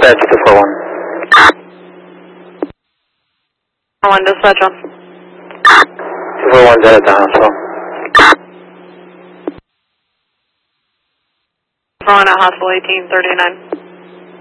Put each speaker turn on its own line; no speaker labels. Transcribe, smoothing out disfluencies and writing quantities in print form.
dispatch 241.
1 dispatch on.
241's at the hospital.
4 at hospital 1839.